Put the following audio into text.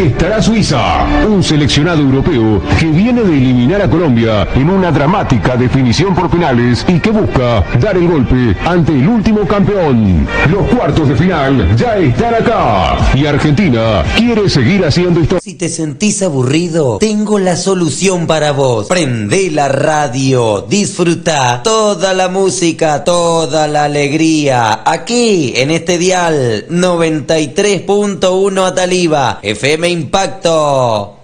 estará Suiza, un seleccionado europeo que viene de eliminar a Colombia en una dramática definición por penales y que busca dar el golpe ante el último campeón. Los cuartos de final ya están acá y Argentina quiere seguir haciendo historia. Si te sentís aburrido, tengo la solución para vos. Prendé la radio, disfruta toda la música, toda la alegría, aquí en este dial 93.1 Ataliva, FM Impacto.